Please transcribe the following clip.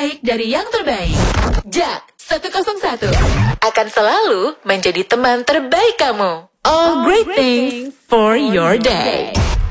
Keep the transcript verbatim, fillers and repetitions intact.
terbaik dari yang terbaik. Jak seratus satu akan selalu menjadi teman terbaik kamu. All great things for your day.